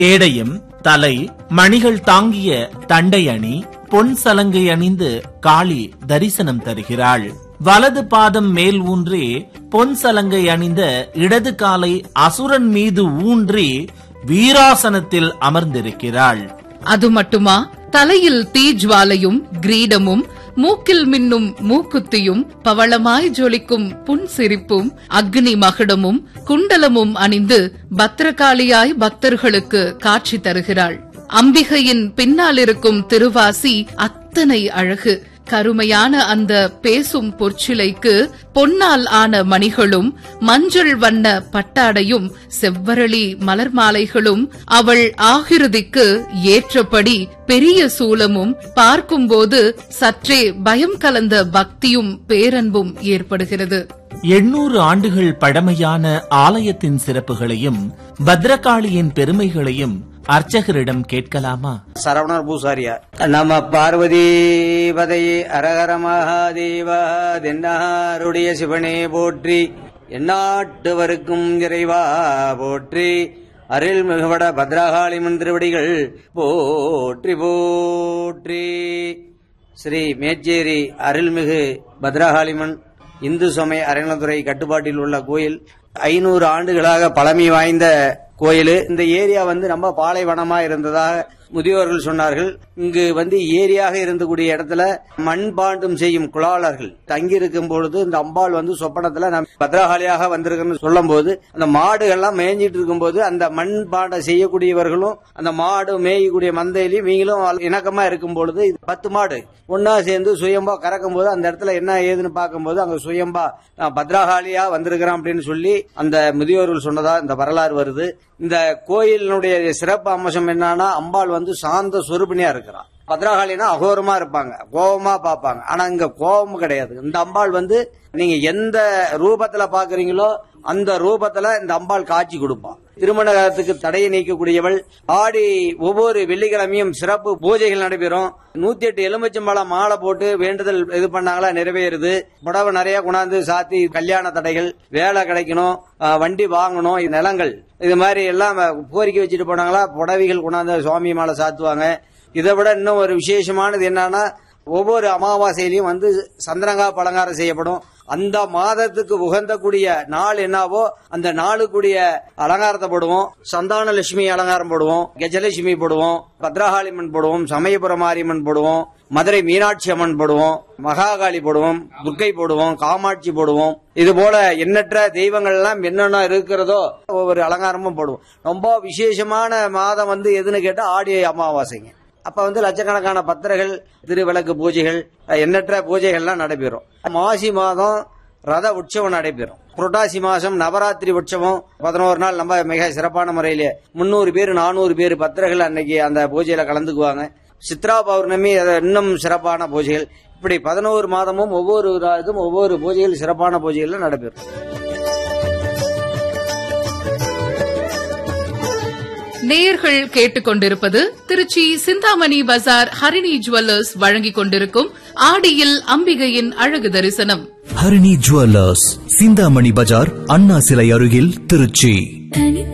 ஏடையம், தலை, மணிகள் தாங்கிய தண்டை அணி, பொன் சலங்கை அணிந்து காளி தரிசனம் தருகிறாள். வலது பாதம் மேல் ஊன்றி பொன் சலங்கை அணிந்த இடது காலை அசுரன் மீது ஊன்றி வீராசனத்தில் அமர்ந்திருக்கிறாள். அது மட்டுமா, தலையில் தீஜ்வாலையும் கிரீடமும், மூக்கில் மின்னும் மூக்குத்தியும், பவளமாய் ஜொலிக்கும் புன்சிரிப்பும், அக்னி மகுடமும் குண்டலமும் அணிந்து பத்ரகாளியாய் பக்தர்களுக்கு காட்சி தருகிறாள். அம்பிகையின் பின்னால் இருக்கும் திருவாசி அத்தனை அழகு. கருமையான அந்த பேசும் பொற்சிலைக்கு பொன்னால் ஆன மணிகளும், மஞ்சள் வண்ண பட்டாடையும், செவ்வரளி மலர் மாலைகளும், அவள் ஆகிருதிக்கு ஏற்றபடி பெரிய சூலமும், பார்க்கும்போது சற்றே பயம் கலந்த பக்தியும் பேரன்பும் ஏற்படுகிறது. 800 ஆண்டுகள் பழமையான ஆலயத்தின் சிறப்புகளையும் பத்ரகாளியின் பெருமைகளையும் அர்ச்சகரிடம் கேட்கலாமா? சரவணர் பூசாரியா. நம பார்வதி பதையே அரகர மகாதேவா. தென்னாருடைய சிவனே போற்றி, எந்நாட்டவருக்கும் இறைவா போற்றி. அருள் மிகுவட பத்ரகாளிமன் திருவடிகள் போற்றி போற்றி. ஸ்ரீ மேச்சேரி அருள்மிகு பத்ரகாளிமன் இந்து சமய அறநிலையத்துறை கட்டுப்பாட்டில் உள்ள கோயில். 500 ஆண்டுகளாக பழமை வாய்ந்த கோயில். இந்த ஏரியா ரொம்ப பாலைவனமா இருந்ததாக முதியோர்கள் சொன்னார்கள். இங்கு ஏரியாக இருந்தக்கூடிய இடத்துல மண்பாண்டம் செய்யும் குலாளர்கள் தங்கி இருக்கும் பொழுது இந்த அம்பாள் சொப்பனத்துல பத்ரகாளியாக வந்திருக்குன்னு சொல்லும் போது, அந்த மாடுகள்லாம் மேய்ஞ்சிட்டு இருக்கும் போது அந்த மண்பாண்டம் செய்யக்கூடியவர்களும் அந்த மாடு மேயக்கூடிய மந்தையிலையும் நீங்களும் இணக்கமா இருக்கும் பொழுது 10 மாடு ஒன்னா சேர்ந்து சுயம்பா கறக்கும் போது அந்த இடத்துல என்ன ஏதுன்னு பார்க்கும்போது அங்க சுயம்பா பத்ரகாளியா வந்திருக்கிறோம் அப்படின்னு சொல்லி அந்த முதியோர்கள் சொன்னதா இந்த வரலாறு வருது. இந்த கோயிலினுடைய சிறப்பு அம்சம் என்னன்னா, அம்பாள் சாந்த சொரூபினியா இருக்கிறான். பத்ரகாளினா அகோரமா இருப்பாங்க, கோபமா பாப்பாங்க. ஆனா இங்க கோபம் கிடையாது. இந்த அம்பாள் நீங்க எந்த ரூபத்துல பாக்குறீங்களோ அந்த ரூபத்துல இந்த அம்பாள் காட்சி கொடுப்பான். திருமணத்துக்கு தடையை நீக்கக்கூடியவள். ஆடி ஒவ்வொரு வெள்ளிக்கிழமையும் சிறப்பு பூஜைகள் நடைபெறும். 108 எலுமிச்சம்பழம் மாலை போட்டு வேண்டுதல் இது பண்ணாங்களா நிறைவேறுது. புடவை நிறைய கொண்டாந்து சாத்தி கல்யாண தடைகள், வேலை கிடைக்கணும், வண்டி வாங்கணும், நிலங்கள், இது மாதிரி எல்லாம் கோரிக்கை வச்சுட்டு போனாங்களா புடவைகள் கொண்டாந்து சுவாமி மாலை சாத்துவாங்க. இதை விட இன்னும் ஒரு விசேஷமானது என்னன்னா, ஒவ்வொரு அமாவாசையிலையும் சந்திரங்கா பலங்காரம் செய்யப்படும். அந்த மாதத்துக்கு உகந்தக்கூடிய நாள் என்னவோ அந்த நாளுக்குரிய அலங்காரத்தை போடுவோம். சந்தான லட்சுமி அலங்காரம் போடுவோம், கஜலட்சுமி போடுவோம், பத்ரகாளிமன் போடுவோம், சமயபுரம் மாரியம்மன் போடுவோம், மதுரை மீனாட்சி அம்மன் போடுவோம், மகாகாளி போடுவோம், துர்க்கை போடுவோம், காமாட்சி போடுவோம். இது போல எண்ணற்ற தெய்வங்கள் எல்லாம் என்னென்ன இருக்கிறதோ ஒவ்வொரு அலங்காரமும் போடுவோம். ரொம்ப விசேஷமான மாதம் எதுன்னு கேட்டா ஆடி அமாவாசைங்க. அப்ப லட்சக்கணக்கான பத்திரங்கள், திருவிளக்கு பூஜைகள், எண்ணற்ற பூஜைகள்லாம் நடைபெறும். மாசி மாதம் ரத உற்சவம் நடைபெறும். புரட்டாசி மாசம் நவராத்திரி உற்சவம் 11 நாள் நம்ம மிக சிறப்பான முறையிலே 300 பேர் 400 பேர் பத்திரர்கள் அன்னைக்கு அந்த பூஜையில கலந்துக்குவாங்க. சித்ரா பௌர்ணமி இன்னும் சிறப்பான பூஜைகள். இப்படி 11 மாதமும் ஒவ்வொரு பூஜைகள் சிறப்பான பூஜைகள் நடைபெறும். நேயர்கள் கேட்டுக்கொண்டிருப்பது திருச்சி சிந்தாமணி பஜார் ஹரிணி ஜுவல்லர்ஸ் வழங்கிக் கொண்டிருக்கும் ஆடியில் அம்பிகையின் அழகு தரிசனம். ஹரிணி ஜுவல்லர்ஸ், சிந்தாமணி பஜார், அண்ணா சிலை அருகில், திருச்சி.